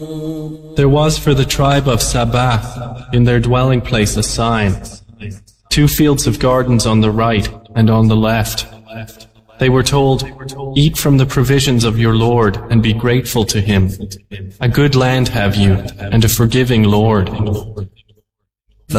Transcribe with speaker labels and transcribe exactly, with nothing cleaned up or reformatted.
Speaker 1: There was for the tribe of Sabah in their dwelling place a sign, two fields of gardens on the right and on the left. They were told, "Eat from the provisions of your Lord and be grateful to Him. A good land have you, and a forgiving Lord."